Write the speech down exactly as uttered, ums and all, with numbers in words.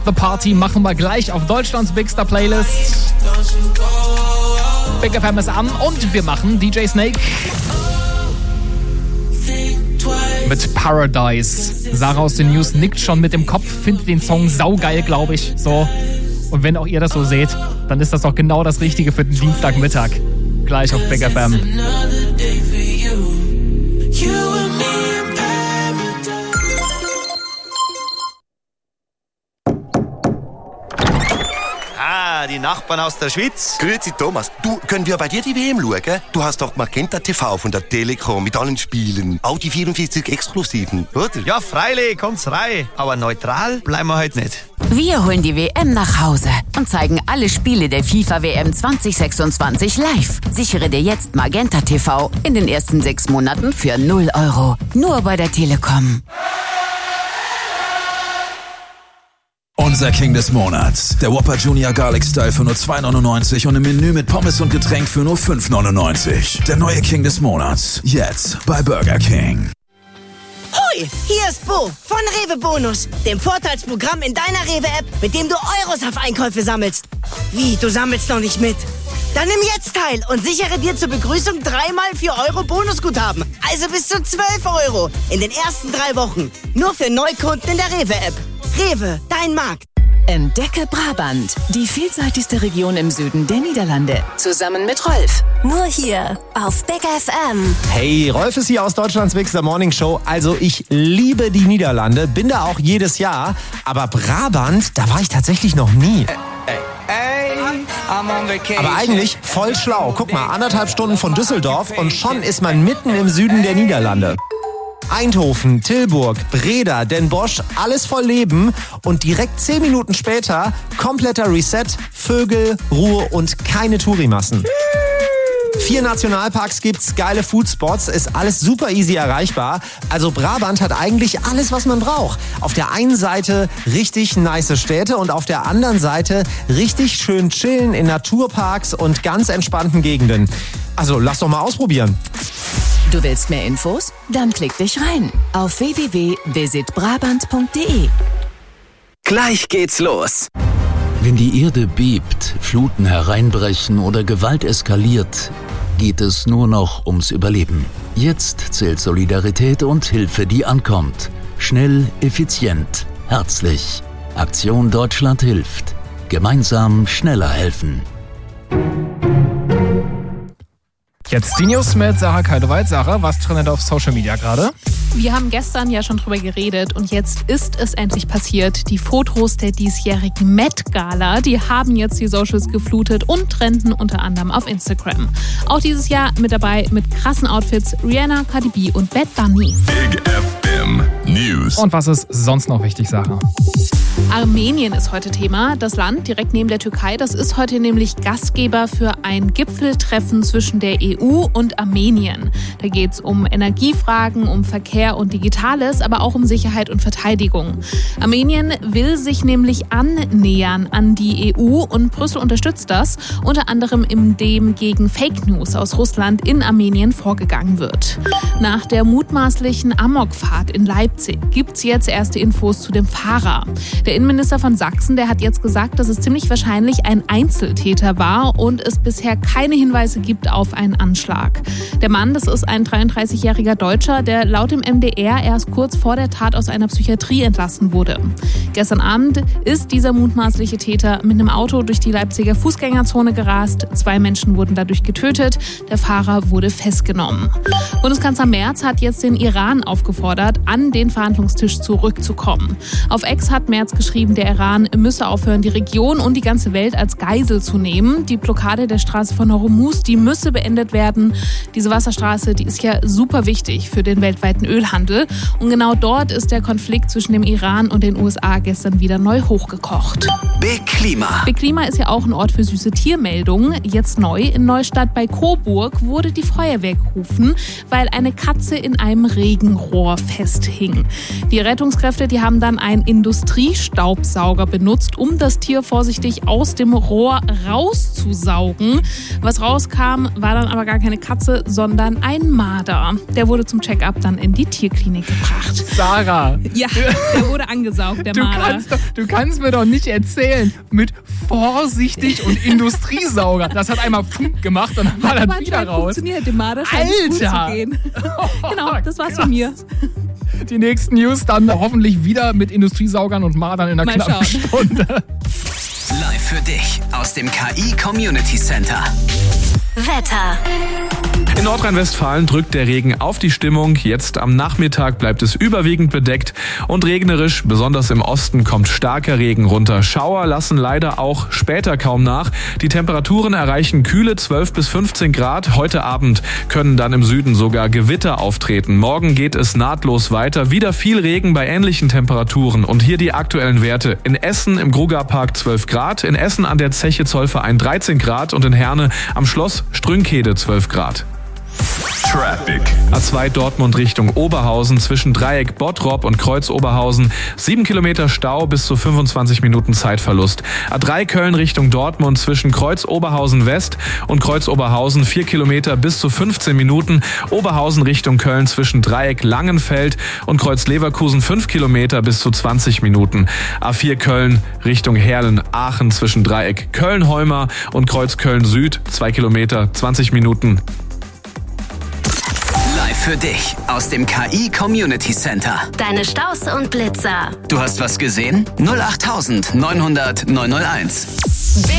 The Party machen wir gleich auf Deutschlands Big Star Playlist. Big F M ist an und wir machen D J Snake mit Paradise. Sarah aus den News nickt schon mit dem Kopf, findet den Song saugeil, glaube ich. So. Und wenn auch ihr das so seht, dann ist das doch genau das Richtige für den Dienstagmittag. Gleich auf Big F M. Ah, die Nachbarn aus der Schweiz. Grüezi Thomas, du, können wir bei dir die W M schauen? Du hast doch Magenta T V von der Telekom mit allen Spielen. Auch die vierundvierzig Exklusiven, oder? Ja, freilich, kommt's rein. Aber neutral bleiben wir heute nicht. Wir holen die W M nach Hause und zeigen alle Spiele der FIFA W M zwanzig sechsundzwanzig live. Sichere dir jetzt Magenta T V in den ersten sechs Monaten für null Euro. Nur bei der Telekom. Unser King des Monats. Der Whopper Junior Garlic Style für nur zwei neunundneunzig und im Menü mit Pommes und Getränk für nur fünf neunundneunzig. Der neue King des Monats. Jetzt bei Burger King. Hoi, hier ist Bo von Rewe Bonus, dem Vorteilsprogramm in deiner Rewe-App, mit dem du Euros auf Einkäufe sammelst. Wie, du sammelst noch nicht mit? Dann nimm jetzt teil und sichere dir zur Begrüßung dreimal vier Euro Bonusguthaben. Also bis zu zwölf Euro in den ersten drei Wochen. Nur für Neukunden in der Rewe-App. Rewe, dein Markt. Entdecke Brabant, die vielseitigste Region im Süden der Niederlande. Zusammen mit Rolf. Nur hier auf Big F M. Hey, Rolf ist hier aus Deutschlands Big Star Morning Show. Also ich liebe die Niederlande, bin da auch jedes Jahr. Aber Brabant, da war ich tatsächlich noch nie. Ey, ey, I'm on vacation. Aber eigentlich voll schlau. Guck mal, anderthalb Stunden von Düsseldorf und schon ist man mitten im Süden der Niederlande. Eindhoven, Tilburg, Breda, Den Bosch, alles voll Leben und direkt zehn Minuten später kompletter Reset, Vögel, Ruhe und keine Tourimassen. Vier Nationalparks gibt's, geile Foodspots, ist alles super easy erreichbar. Also Brabant hat eigentlich alles, was man braucht. Auf der einen Seite richtig nice Städte und auf der anderen Seite richtig schön chillen in Naturparks und ganz entspannten Gegenden. Also lass doch mal ausprobieren. Du willst mehr Infos? Dann klick dich rein auf w w w punkt visit brabant punkt d e. Gleich geht's los. Wenn die Erde bebt, Fluten hereinbrechen oder Gewalt eskaliert, geht es nur noch ums Überleben. Jetzt zählt Solidarität und Hilfe, die ankommt. Schnell, effizient, herzlich. Aktion Deutschland hilft. Gemeinsam schneller helfen. Jetzt die News mit Sarah Keidewald. Sarah, was trendet auf Social Media gerade? Wir haben gestern ja schon drüber geredet und jetzt ist es endlich passiert. Die Fotos der diesjährigen Met-Gala, die haben jetzt die Socials geflutet und trenden unter anderem auf Instagram. Auch dieses Jahr mit dabei mit krassen Outfits Rihanna, Cardi B und Bad Bunny. Big F M News. Und was ist sonst noch wichtig, Sarah? Armenien ist heute Thema. Das Land direkt neben der Türkei, das ist heute nämlich Gastgeber für ein Gipfeltreffen zwischen der E U und Armenien. Da geht es um Energiefragen, um Verkehr und Digitales, aber auch um Sicherheit und Verteidigung. Armenien will sich nämlich annähern an die E U und Brüssel unterstützt das, unter anderem indem gegen Fake News aus Russland in Armenien vorgegangen wird. Nach der mutmaßlichen Amokfahrt in Leipzig gibt es jetzt erste Infos zu dem Fahrer. Der Innenminister von Sachsen, der hat jetzt gesagt, dass es ziemlich wahrscheinlich ein Einzeltäter war und es bisher keine Hinweise gibt auf einen Anschlag. Der Mann, das ist ein dreiunddreißigjähriger Deutscher, der laut dem M D R erst kurz vor der Tat aus einer Psychiatrie entlassen wurde. Gestern Abend ist dieser mutmaßliche Täter mit einem Auto durch die Leipziger Fußgängerzone gerast. Zwei Menschen wurden dadurch getötet. Der Fahrer wurde festgenommen. Bundeskanzler Merz hat jetzt den Iran aufgefordert, an den Verhandlungstisch zurückzukommen. Auf X hat Merz geschrieben, der Iran müsse aufhören, die Region und die ganze Welt als Geisel zu nehmen. Die Blockade der Straße von Hormuz, die müsse beendet werden. Diese Wasserstraße, die ist ja super wichtig für den weltweiten Ölhandel. Und genau dort ist der Konflikt zwischen dem Iran und den U S A gestern wieder neu hochgekocht. Big Klima. Big Klima ist ja auch ein Ort für süße Tiermeldungen. Jetzt neu in Neustadt bei Coburg wurde die Feuerwehr gerufen, weil eine Katze in einem Regenrohr festhing. Die Rettungskräfte, die haben dann einen Industriestall Staubsauger benutzt, um das Tier vorsichtig aus dem Rohr rauszusaugen. Was rauskam, war dann aber gar keine Katze, sondern ein Marder. Der wurde zum Check-up dann in die Tierklinik gebracht. Sarah. Ja, der wurde angesaugt, der du Marder. Kannst doch, du kannst mir doch nicht erzählen, mit vorsichtig und Industriesauger. Das hat einmal Funk gemacht und dann war das wieder raus. Funktioniert, dem Marder scheint es gut zu gehen. Genau, das war's von mir. Die nächsten News dann hoffentlich wieder mit Industriesaugern und Mardern in der Mal knappen schauen. Stunde. Live für dich aus dem K I Community Center. Wetter. In Nordrhein-Westfalen drückt der Regen auf die Stimmung. Jetzt am Nachmittag bleibt es überwiegend bedeckt und regnerisch. Besonders im Osten kommt starker Regen runter. Schauer lassen leider auch später kaum nach. Die Temperaturen erreichen kühle zwölf bis fünfzehn Grad. Heute Abend können dann im Süden sogar Gewitter auftreten. Morgen geht es nahtlos weiter. Wieder viel Regen bei ähnlichen Temperaturen. Und hier die aktuellen Werte. In Essen im Grugapark zwölf Grad, in Essen an der Zeche Zollverein dreizehn Grad und in Herne am Schloss Strünkede zwölf Grad. Traffic. A zwei Dortmund Richtung Oberhausen zwischen Dreieck Bottrop und Kreuz Oberhausen. sieben Kilometer Stau bis zu fünfundzwanzig Minuten Zeitverlust. A drei Köln Richtung Dortmund zwischen Kreuz Oberhausen West und Kreuz Oberhausen vier Kilometer bis zu fünfzehn Minuten. Oberhausen Richtung Köln zwischen Dreieck Langenfeld und Kreuz Leverkusen fünf Kilometer bis zu zwanzig Minuten. A vier Köln Richtung Herlen Aachen zwischen Dreieck Köln-Heumer und Kreuz Köln Süd zwei Kilometer zwanzig Minuten. Live für dich aus dem K I Community Center. Deine Staus und Blitzer. Du hast was gesehen? null acht neunhundert neunhunderteins. Big